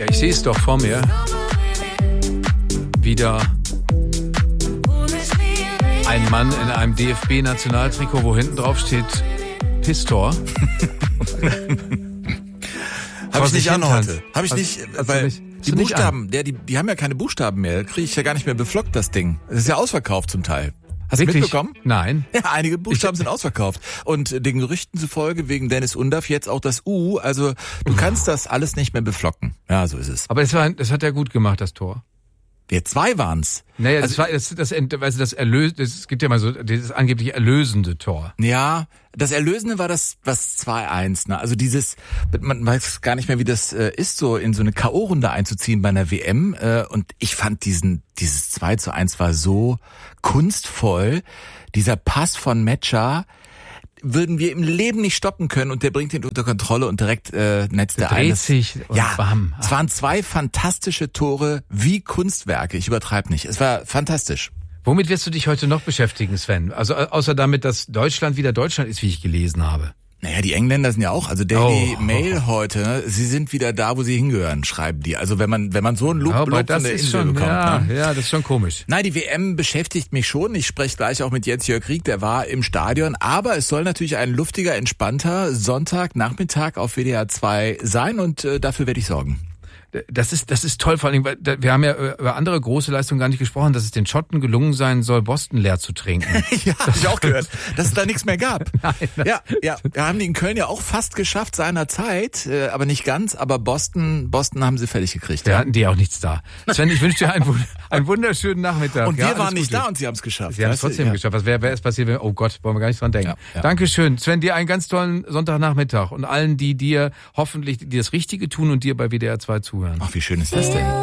Ja, ich sehe es doch vor mir. Wieder ein Mann in einem DFB-Nationaltrikot, wo hinten drauf steht Pistor. Habe ich nicht an heute. Habe ich nicht, weil die Buchstaben, die haben ja keine Buchstaben mehr. Kriege ich ja gar nicht mehr beflockt, das Ding. Es ist ja ausverkauft zum Teil. Hast du mitbekommen? Nein. Ja, einige Buchstaben sind ausverkauft. Und den Gerüchten zufolge wegen Dennis Undaff jetzt auch das U. Also du kannst das alles nicht mehr beflocken. Ja, so ist es. Aber das hat er gut gemacht, das Tor. Wir 2 waren's. Naja, es gibt ja mal so dieses angeblich erlösende Tor. Ja, das Erlösende war das 2-1. Ne? Also man weiß gar nicht mehr, wie das ist, so in so eine K.O.-Runde einzuziehen bei einer WM. Und ich fand dieses 2-1 war so kunstvoll. Dieser Pass von Metscher würden wir im Leben nicht stoppen können und der bringt ihn unter Kontrolle und direkt netzt er ein. Dreht sich und bam. Es waren 2 fantastische Tore wie Kunstwerke. Ich übertreibe nicht. Es war fantastisch. Womit wirst du dich heute noch beschäftigen, Sven? Also außer damit, dass Deutschland wieder Deutschland ist, wie ich gelesen habe. Naja, die Engländer sind ja auch, also Daily Mail heute, sie sind wieder da, wo sie hingehören, schreiben die. Also wenn man so einen Lob von der Insel bekommt. Ja, das ist schon komisch. Nein, die WM beschäftigt mich schon. Ich spreche gleich auch mit Jens-Jörg Rieck, der war im Stadion. Aber es soll natürlich ein luftiger, entspannter Sonntagnachmittag auf WDR 2 sein und dafür werde ich sorgen. Das ist toll, vor allem, weil wir haben ja über andere große Leistungen gar nicht gesprochen, dass es den Schotten gelungen sein soll, Boston leer zu trinken. Ja, habe ich auch gehört, dass es da nichts mehr gab. Nein, ja, wir haben die in Köln ja auch fast geschafft seinerzeit, aber nicht ganz, aber Boston haben sie fertig gekriegt. Wir hatten die auch nichts da. Sven, ich wünsche dir einen wunderschönen Nachmittag. Und wir waren nicht da und sie haben es geschafft. Sie haben es trotzdem geschafft. Was wäre erst passiert? Oh Gott, wollen wir gar nicht dran denken. Ja. Dankeschön. Sven, dir einen ganz tollen Sonntagnachmittag und allen, die dir hoffentlich das Richtige tun und dir bei WDR 2 zuhören. Ach, wie schön ist das denn?